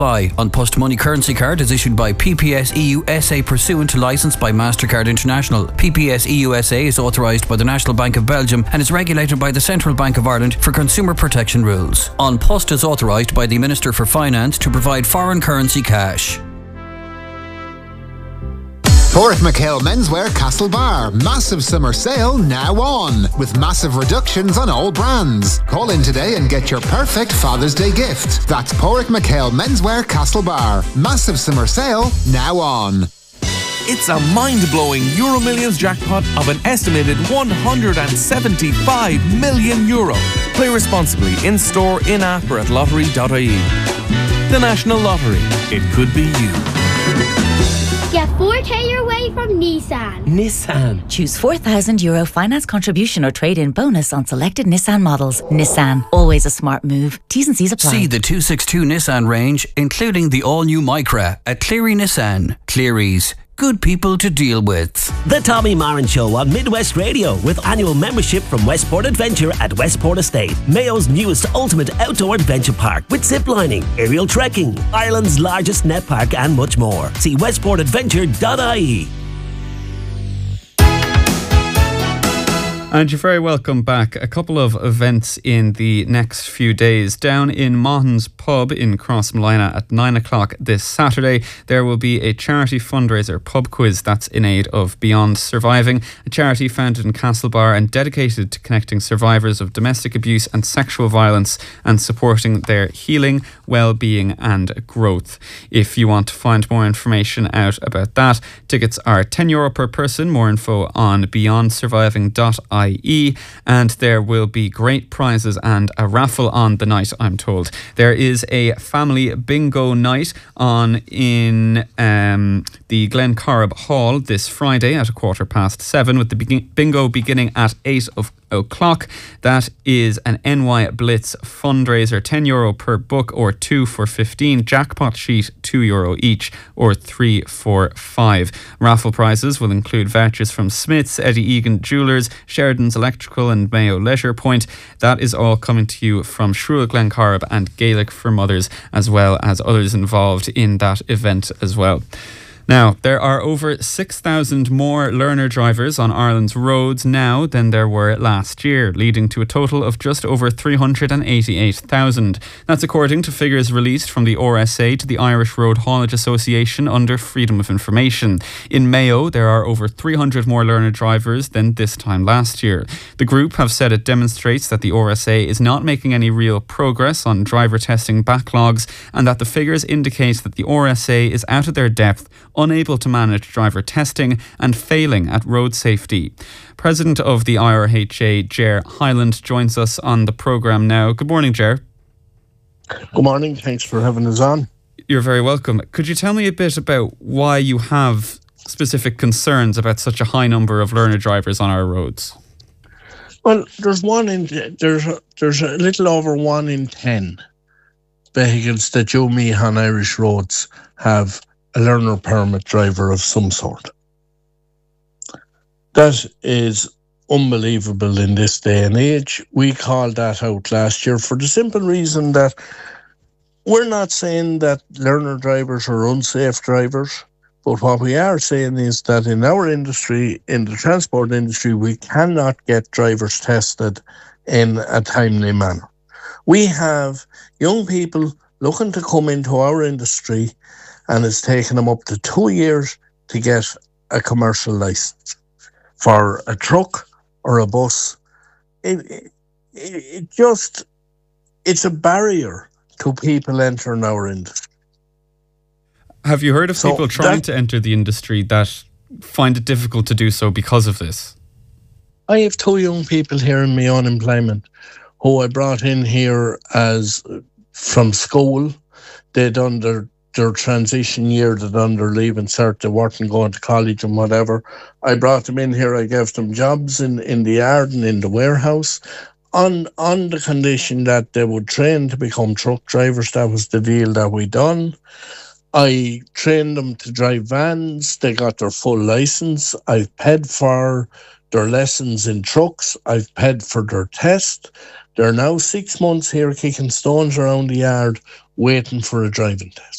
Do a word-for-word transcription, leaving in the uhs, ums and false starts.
Buy on Post Money Currency Card is issued by P P S E U S A pursuant to licence by MasterCard International. P P S E U S A is authorised by the National Bank of Belgium and is regulated by the Central Bank of Ireland for consumer protection rules. On Post is authorised by the Minister for Finance to provide foreign currency cash. Porrick McHale Menswear Castlebar. Massive summer sale now on, with massive reductions on all brands. Call in today and get your perfect Father's Day gift. That's Porrick McHale Menswear Castlebar. Massive summer sale now on. It's a mind-blowing Euro Millions jackpot of an estimated one hundred seventy-five million euro. Play responsibly in-store, in-app or at lottery dot I E. The National Lottery. It could be you. Get four K your way from Nissan. Nissan. Choose four thousand euro finance contribution or trade-in bonus on selected Nissan models. Nissan. Always a smart move. T's and C's apply. See the two sixty-two Nissan range, including the all-new Micra at Cleary Nissan. Cleary's. Good people to deal with. The Tommy Moran Show on Midwest Radio, with annual membership from Westport Adventure at Westport Estate, Mayo's newest ultimate outdoor adventure park, with ziplining, aerial trekking, Ireland's largest net park and much more. See westport adventure dot I E. And you're very welcome back. A couple of events in the next few days. Down in Mahon's Pub in Crossmolina at nine o'clock this Saturday, there will be a charity fundraiser pub quiz that's in aid of Beyond Surviving, a charity founded in Castlebar and dedicated to connecting survivors of domestic abuse and sexual violence and supporting their healing, well-being and growth. If you want to find more information out about that, tickets are ten euro per person. More info on beyond surviving dot I E, and there will be great prizes and a raffle on the night, I'm told. There is a family bingo night on in um, the Glencorrib Hall this Friday at a quarter past seven, with the begin- bingo beginning at eight o'clock. That is an N Y Blitz fundraiser, ten euro per book or two for fifteen. Jackpot sheet, two euro each or three for five. Raffle prizes will include vouchers from Smith's, Eddie Egan Jewellers, Sheridan's Electrical and Mayo Leisure Point. That is all coming to you from Shrua Glencorrib and Gaelic for Mothers, as well as others involved in that event as well. Now, there are over six thousand more learner drivers on Ireland's roads now than there were last year, leading to a total of just over three hundred eighty-eight thousand. That's according to figures released from the R S A to the Irish Road Haulage Association under Freedom of Information. In Mayo, there are over three hundred more learner drivers than this time last year. The group have said it demonstrates that the R S A is not making any real progress on driver testing backlogs, and that the figures indicate that the R S A is out of their depth, unable to manage driver testing and failing at road safety. President of the I R H A, Ger Hyland, joins us on the programme now. Good morning, Ger. Good morning. Thanks for having us on. You're very welcome. Could you tell me a bit about why you have specific concerns about such a high number of learner drivers on our roads? Well, there's one in there's there's a little over one in ten vehicles that you me on Irish roads have a learner permit driver of some sort. That is unbelievable in this day and age. We called that out last year for the simple reason that we're not saying that learner drivers are unsafe drivers, but what we are saying is that in our industry, in the transport industry, we cannot get drivers tested in a timely manner. We have young people looking to come into our industry, and it's taken them up to two years to get a commercial license for a truck or a bus. It, it, it just, it's a barrier to people entering our industry. Have you heard of So people trying that- to enter the industry that find it difficult to do so because of this? I have two young people here in my unemployment who I brought in here as from school. They done their, their transition year, they done their leave and cert, they weren't going to college and whatever. I brought them in here, I gave them jobs in, in the yard and in the warehouse on on the condition that they would train to become truck drivers. That was the deal that we done. I trained them to drive vans. They got their full license. I've paid for their lessons in trucks. I've paid for their test. They're now six months here kicking stones around the yard waiting for a driving test.